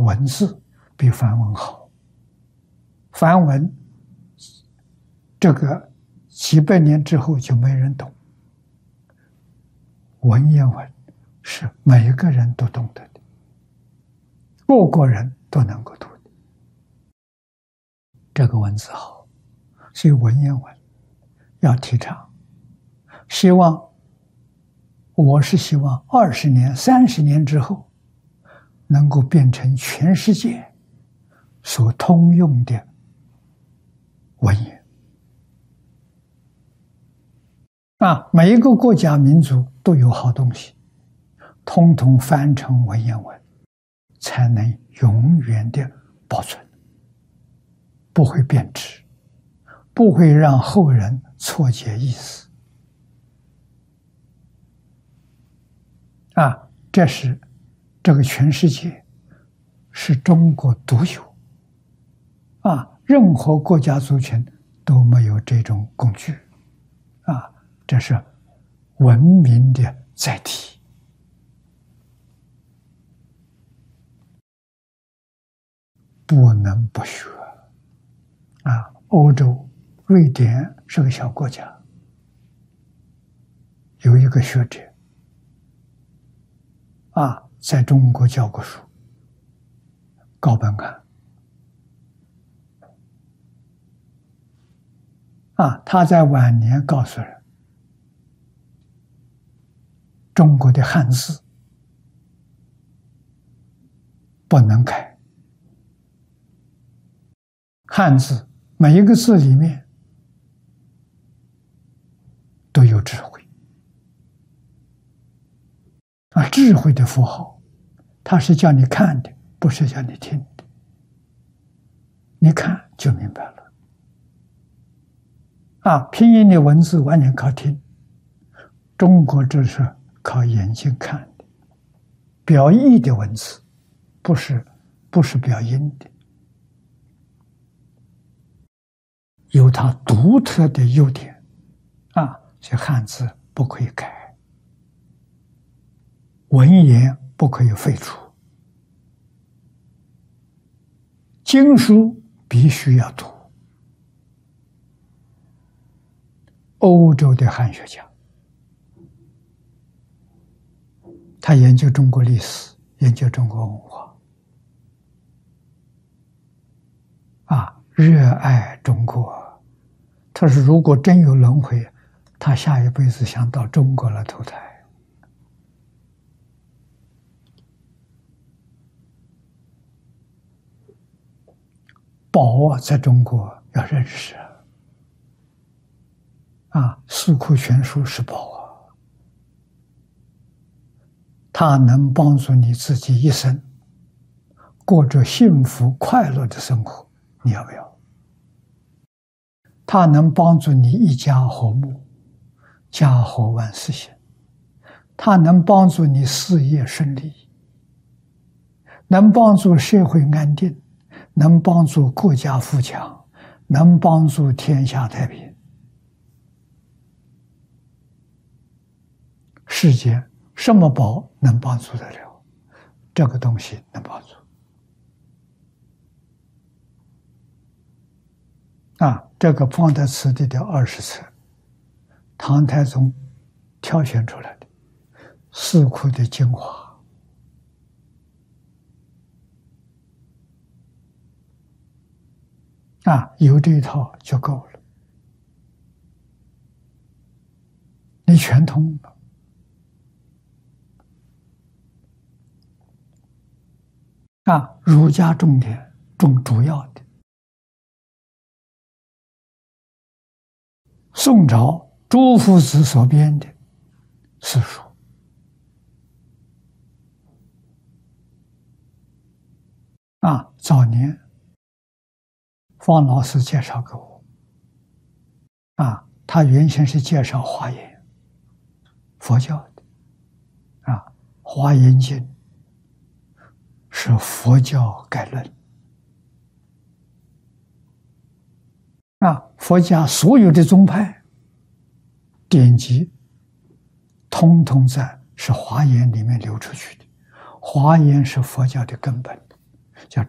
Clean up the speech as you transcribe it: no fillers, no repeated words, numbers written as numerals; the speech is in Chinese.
文字比梵文好。梵文这个几百年之后就没人懂，文言文是每一个人都懂得的，各国人都能够读的。这个文字好，所以文言文要提倡。我是希望20年、30年之后，能够变成全世界所通用的文言。每一个国家民族都有好东西，统统翻成文言文，才能永远的保存，不会变质，不会让后人错解意思。这是这个全世界是中国独有，任何国家族群都没有这种工具，这是文明的载体。不能不学。欧洲瑞典是个小国家，有一个学者在中国教过书，高本汉。他在晚年告诉人，中国的汉字不能改，汉字每一个字里面都有智慧。智慧的符号，它是叫你看的，不是叫你听的。你看就明白了。拼音的文字完全靠听，中国这是靠眼睛看的。表意的文字不是表音的，有它独特的优点。这汉字不可以改，文言不可以废除，经书必须要读。欧洲的汉学家，他研究中国历史，研究中国文化，热爱中国。他说，如果真有轮回，他下一辈子想到中国来投胎。宝在中国要认识。四库全书是宝它能帮助你自己一生过着幸福快乐的生活，你要不要？它能帮助你一家和睦，家和万事兴。它能帮助你事业顺利，能帮助社会安定，能帮助国家富强，能帮助天下太平。世间什么宝能帮助得了？这个东西能帮助。这个放在此地的20册，唐太宗挑选出来的四库的精华。有这一套就够了，你全通了。儒家重点重主要的。宋朝朱夫子所编的四书，早年方老师介绍给我，他原先是介绍华严，佛教的，华严经是佛教概论，佛家所有的宗派典籍，通通是华严里面流出去的。华严是佛教的根本。